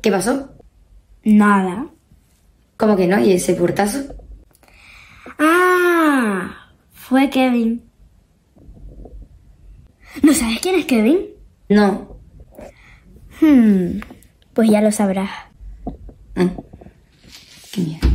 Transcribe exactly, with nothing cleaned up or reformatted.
¿Qué pasó? Nada. ¿Cómo que no? ¿Y ese portazo? Ah, fue Kevin. ¿No sabes quién es Kevin? No. Hmm, pues ya lo sabrás. Mm. Qué miedo.